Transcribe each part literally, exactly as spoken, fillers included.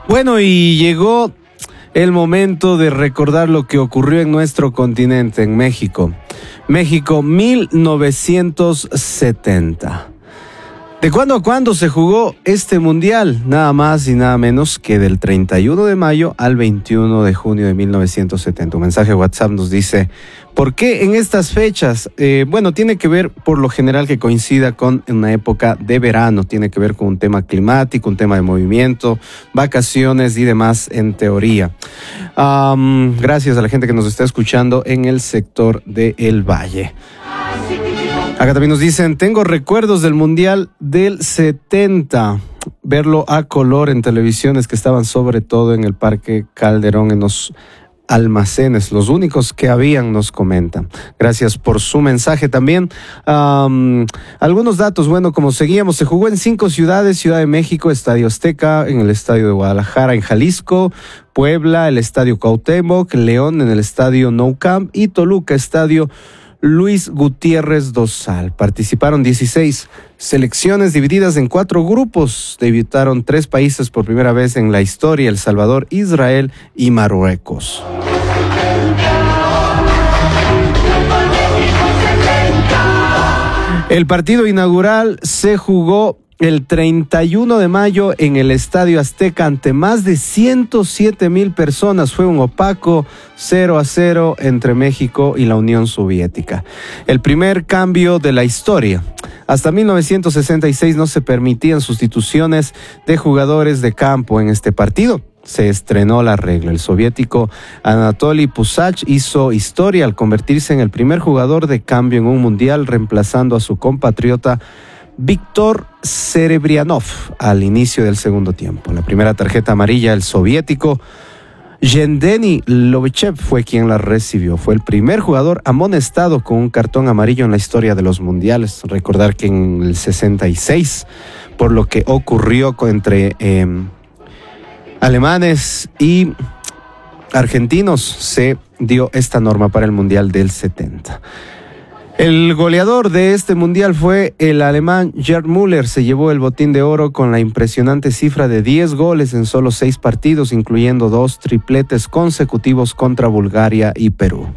Bueno, y llegó el momento de recordar lo que ocurrió en nuestro continente, en México. México mil novecientos setenta. ¿De cuándo a cuándo se jugó este mundial? Nada más y nada menos que del treinta y uno de mayo al veintiuno de junio de mil novecientos setenta. Un mensaje de WhatsApp nos dice, ¿por qué en estas fechas? Eh, bueno, tiene que ver por lo general que coincida con una época de verano, tiene que ver con un tema climático, un tema de movimiento, vacaciones y demás en teoría. Um, gracias a la gente que nos está escuchando en el sector de El Valle. Acá también nos dicen, tengo recuerdos del Mundial del setenta, verlo a color en televisiones que estaban sobre todo en el Parque Calderón, en los almacenes, los únicos que habían, nos comentan. Gracias por su mensaje también. Um, algunos datos, bueno, como seguíamos, se jugó en cinco ciudades: Ciudad de México, Estadio Azteca, en el Estadio de Guadalajara, en Jalisco, Puebla, el Estadio Cuauhtémoc, León en el Estadio Nou Camp y Toluca, Estadio Luis Gutiérrez Dosal. Participaron dieciséis selecciones divididas en cuatro grupos. Debutaron tres países por primera vez en la historia: El Salvador, Israel y Marruecos. El partido inaugural se jugó el treinta y uno de mayo en el Estadio Azteca ante más de ciento siete mil personas. Fue un opaco cero a cero entre México y la Unión Soviética. El primer cambio de la historia. Hasta mil novecientos sesenta y seis no se permitían sustituciones de jugadores de campo en este partido. Se estrenó la regla. El soviético Anatoly Pusach hizo historia al convertirse en el primer jugador de cambio en un mundial, reemplazando a su compatriota Víctor Serebrianov al inicio del segundo tiempo. La primera tarjeta amarilla, el soviético Yevgeny Lovichev fue quien la recibió. Fue el primer jugador amonestado con un cartón amarillo en la historia de los mundiales. Recordar que en el sesenta y seis, por lo que ocurrió entre eh, alemanes y argentinos, se dio esta norma para el mundial del setenta. El goleador de este mundial fue el alemán Gerd Müller. Se llevó el botín de oro con la impresionante cifra de diez goles en solo seis partidos, incluyendo dos tripletes consecutivos contra Bulgaria y Perú.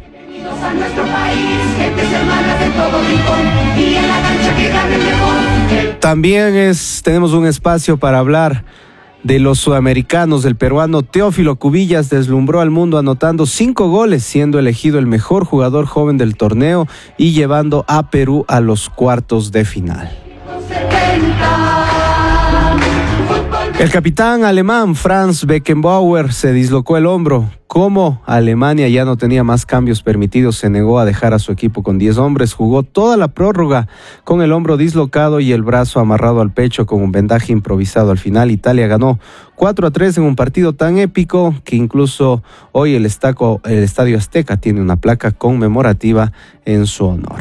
También es, tenemos un espacio para hablar de los sudamericanos. El peruano Teófilo Cubillas deslumbró al mundo anotando cinco goles, siendo elegido el mejor jugador joven del torneo y llevando a Perú a los cuartos de final. El capitán alemán Franz Beckenbauer se dislocó el hombro. Como Alemania ya no tenía más cambios permitidos, se negó a dejar a su equipo con diez hombres. Jugó toda la prórroga con el hombro dislocado y el brazo amarrado al pecho con un vendaje improvisado. Al final, Italia ganó cuatro a tres en un partido tan épico que incluso hoy el, estaco, el Estadio Azteca tiene una placa conmemorativa en su honor.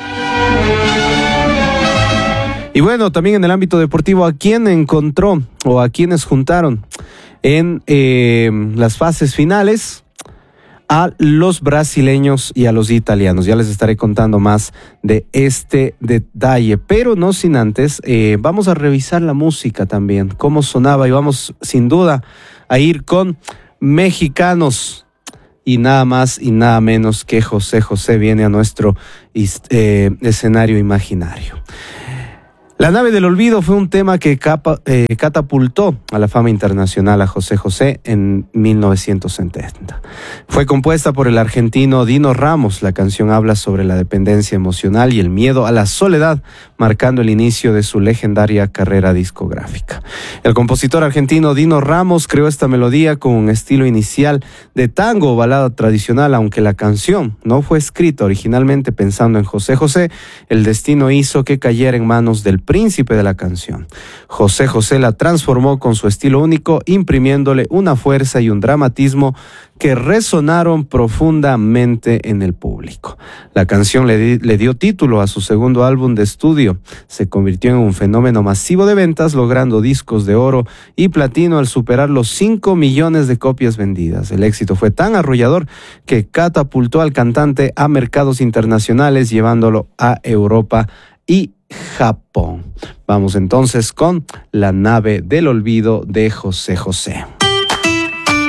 Y bueno, también en el ámbito deportivo, ¿a quién encontró o a quiénes juntaron en eh, las fases finales? A los brasileños y a los italianos. Ya les estaré contando más de este detalle, pero no sin antes, eh, vamos a revisar la música también, cómo sonaba, y vamos sin duda a ir con mexicanos. Y nada más y nada menos que José José viene a nuestro eh, escenario imaginario. La nave del olvido fue un tema que capa, eh, catapultó a la fama internacional a José José en mil novecientos setenta. Fue compuesta por el argentino Dino Ramos. La canción habla sobre la dependencia emocional y el miedo a la soledad, marcando el inicio de su legendaria carrera discográfica. El compositor argentino Dino Ramos creó esta melodía con un estilo inicial de tango o balada tradicional. Aunque la canción no fue escrita originalmente pensando en José José, el destino hizo que cayera en manos del príncipe de la canción. José José la transformó con su estilo único, imprimiéndole una fuerza y un dramatismo que resonaron profundamente en el público. La canción le, di, le dio título a su segundo álbum de estudio. Se convirtió en un fenómeno masivo de ventas, logrando discos de oro y platino al superar los cinco millones de copias vendidas. El éxito fue tan arrollador que catapultó al cantante a mercados internacionales, llevándolo a Europa y Japón. Vamos entonces con La nave del olvido de José José.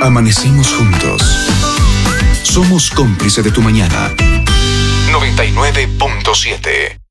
Amanecimos juntos. Somos cómplice de tu mañana. noventa y nueve punto siete